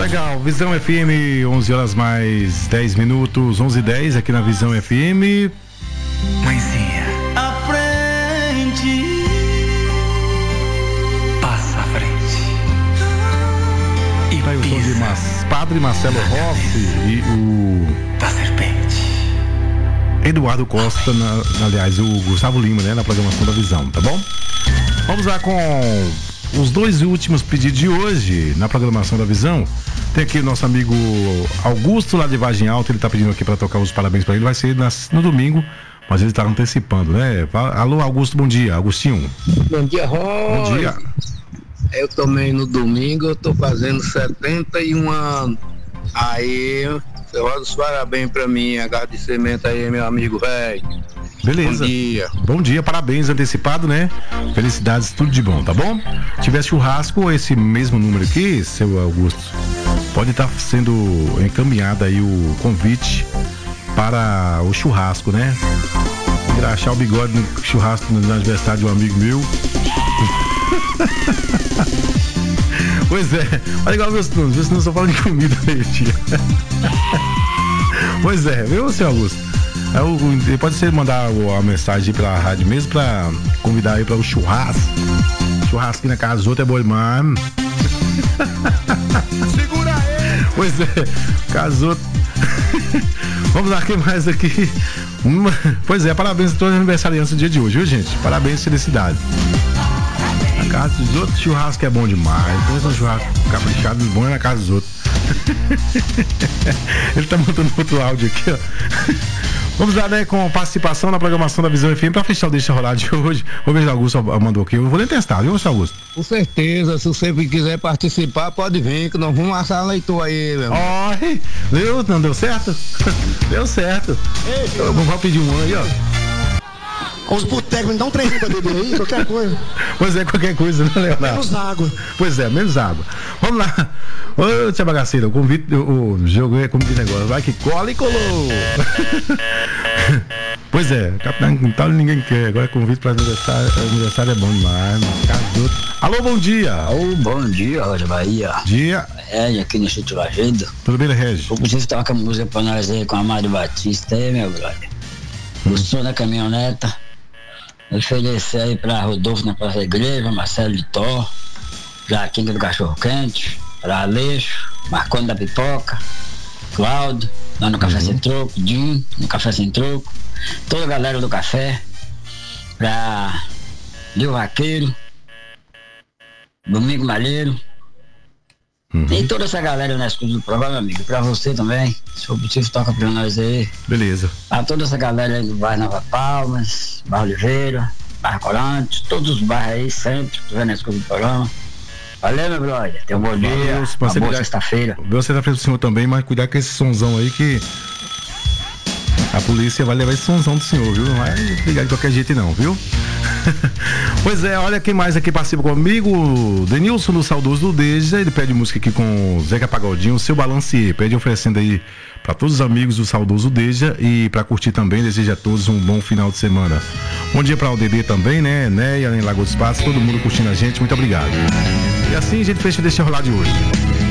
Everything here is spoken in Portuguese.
Legal, Visão FM, 11 horas mais 10 minutos, 11h10 aqui na Visão FM. Mãezinha, aprende, passa à frente. E vai o som de Padre Marcelo Rossi e o da Serpente. Eduardo Costa, aliás, o Gustavo Lima, né, na programação da Visão, tá bom? Vamos lá com os dois últimos pedidos de hoje na programação da Visão. Tem aqui o nosso amigo Augusto, lá de Vargem Alta. Ele tá pedindo aqui para tocar os parabéns para ele. Vai ser no domingo, mas ele tá antecipando, né? Alô, Augusto, bom dia. Augustinho. Bom dia, Roy. Bom dia. Eu também no domingo, eu tô fazendo 71 anos. Aí, eu rodo os parabéns pra mim, agradecimento aí, meu amigo velho. Beleza. Bom dia. Bom dia, parabéns antecipado, né? Felicidades, tudo de bom, tá bom? Se tiver churrasco, esse mesmo número aqui, seu Augusto, pode estar sendo encaminhado aí o convite para o churrasco, né? Engraxar o bigode no churrasco no aniversário de um amigo meu. Pois é, olha igual meus planos, não só fala de comida aí, tia. Pois é, viu, seu Augusto? Pode ser mandar a mensagem pela rádio mesmo pra convidar aí para o churrasco. Churrasco na casa dos outros é bom demais. Segura aí! Pois é, casou. Vamos lá, quem mais aqui? Pois é, parabéns a todos os aniversariantes do dia de hoje, viu, gente? Parabéns, felicidade. Na casa dos outros, churrasco é bom demais. Pensa um churrasco caprichado, bom é na casa dos outros. Ele tá mandando outro áudio aqui, ó. Vamos lá, né, com participação na programação da Visão FM pra fechar o Deixa Rolar de hoje. Vou ver se o Augusto mandou aqui. Eu vou nem testar, viu, seu Augusto? Com certeza, se você quiser participar, pode vir, que nós vamos assar a leitura aí, meu. Viu? Não deu certo? Deu certo. Eu vou pedir um aí, ó. Os botecos, me dá um trezinho pra beber aí, qualquer coisa. Pois é, qualquer coisa, né, Leonardo? Menos água. Pois é, menos água. Vamos lá. Ô, tia bagaceira, o convite, o jogo é como de negócio. Vai que cola e colou. Pois é, Capitão Quintal ninguém quer. Agora convite para aniversário é bom demais. Alô, bom dia. Bom dia, Roger Bahia. Dia. É, aqui no Instituto Agenda. Tudo bem, Regis? Eu preciso tocar música pra nós aí com a Mário Batista aí, meu brother. O som da caminhoneta. Oferecer aí pra Rodolfo na Praça da Igreja, Marcelo de Tó, Jaquim do Cachorro Quente, pra Aleixo, Marconi da Pipoca, Cláudio, lá no Café Sem Troco, Jim, no Café Sem Troco, toda a galera do café, pra Lio Vaqueiro, Domingo Malheiro, e toda essa galera na escuta do programa, amigo, pra você também, se for possível, toca pra nós aí. Beleza. A toda essa galera aí do bairro Nova Palmas, bairro Oliveira, bairro Corante, todos os bairros aí, sempre, que estiver na escuta do programa. Valeu, meu brother, tenha um bom dia, uma boa sexta-feira. Você tá frente do senhor também, mas cuidar com esse sonzão aí que a polícia vai levar esse sonzão do senhor, viu? Não vai ligar de qualquer jeito não, viu? Pois é, olha quem mais aqui participa comigo. Denilson do Saudoso do Deja. Ele pede música aqui com o Zeca Pagodinho, Seu Balancier. Pede oferecendo aí para todos os amigos do Saudoso Deja e para curtir também. Deseja a todos um bom final de semana. Bom dia para o DD também, né? Neia, em Lagoa dos Passos, todo mundo curtindo a gente. Muito obrigado. E assim a gente fecha o Deixa Rolar de hoje.